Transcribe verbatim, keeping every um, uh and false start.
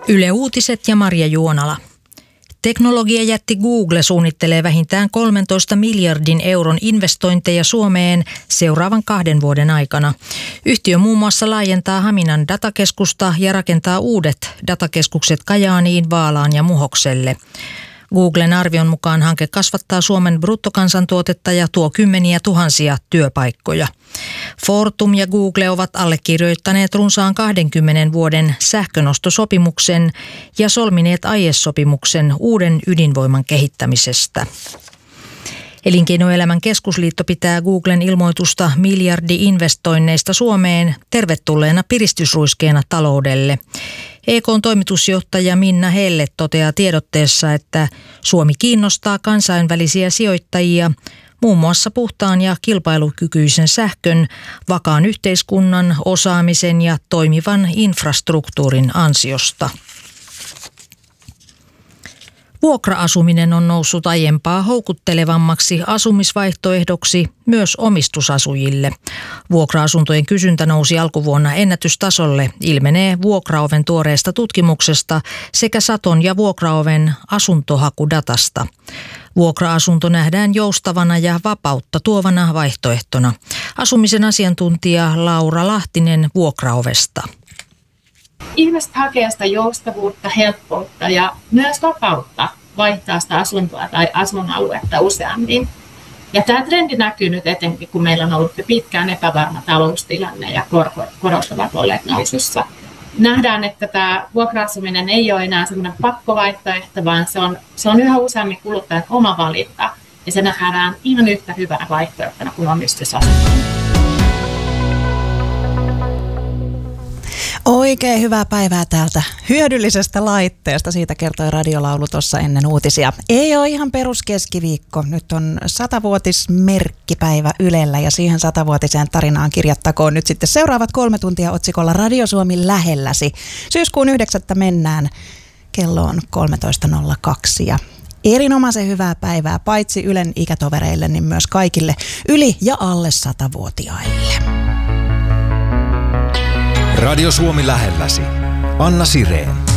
Yle Uutiset ja Marja Juonala. Teknologiajätti Google suunnittelee vähintään kolmentoista miljardin euron investointeja Suomeen seuraavan kahden vuoden aikana. Yhtiö muun muassa laajentaa Haminan datakeskusta ja rakentaa uudet datakeskukset Kajaaniin, Vaalaan ja Muhokselle. Googlen arvion mukaan hanke kasvattaa Suomen bruttokansantuotetta ja tuo kymmeniä tuhansia työpaikkoja. Fortum ja Google ovat allekirjoittaneet runsaan kahdenkymmenen vuoden sähkönostosopimuksen ja solmineet aiesopimuksen uuden ydinvoiman kehittämisestä. Elinkeinoelämän keskusliitto pitää Googlen ilmoitusta miljardi-investoinneista Suomeen tervetulleena piristysruiskeena taloudelle. E K:n toimitusjohtaja Minna Helle toteaa tiedotteessa, että Suomi kiinnostaa kansainvälisiä sijoittajia muun muassa puhtaan ja kilpailukykyisen sähkön, vakaan yhteiskunnan, osaamisen ja toimivan infrastruktuurin ansiosta. Vuokra-asuminen on noussut aiempaa houkuttelevammaksi asumisvaihtoehdoksi myös omistusasujille. Vuokra-asuntojen kysyntä nousi alkuvuonna ennätystasolle, ilmenee Vuokraoven tuoreesta tutkimuksesta sekä Saton ja Vuokraoven asuntohakudatasta. Vuokra-asunto nähdään joustavana ja vapautta tuovana vaihtoehtona. Asumisen asiantuntija Laura Lahtinen Vuokraovesta. Ihmiset hakee sitä joustavuutta, helppoutta ja myös vapautta vaihtaa sitä asuntoa tai asuinaluetta useammin. Ja tämä trendi näkyy nyt etenkin, kun meillä on ollut pitkään epävarma taloustilanne ja korot ovat olleet nousussa. Nähdään, että tämä vuokra-asuminen ei ole enää sellainen pakkovaihtoehto, vaan se on, se on yhä useammin kuluttajan oma valinta. Ja se nähdään ihan yhtä hyvänä vaihtoehtona kuin omistusasunto. Oikein hyvää päivää täältä hyödyllisestä laitteesta. Siitä kertoi radiolaulu tuossa ennen uutisia. Ei ole ihan peruskeskiviikko. Nyt on satavuotismerkkipäivä Ylellä ja siihen satavuotiseen tarinaan kirjattakoon nyt sitten seuraavat kolme tuntia otsikolla Radio Suomi lähelläsi. Syyskuun yhdeksättä mennään. Kello on kolmetoista nolla kaksi ja erinomaisen hyvää päivää paitsi Ylen ikätovereille, niin myös kaikille yli ja alle satavuotiaille. Radio Suomi lähelläsi. Anna Sireen.